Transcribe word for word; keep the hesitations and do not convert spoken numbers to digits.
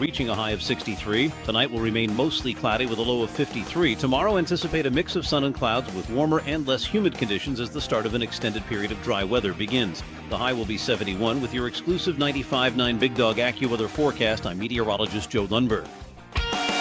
reaching a high of sixty-three. Tonight will remain mostly cloudy with a low of fifty-three. Tomorrow, anticipate a mix of sun and clouds with warmer and less humid conditions as the start of an extended period of dry weather begins. The high will be seventy-one with your exclusive ninety-five point nine Big Dog AccuWeather forecast. I'm meteorologist Joe Lundberg.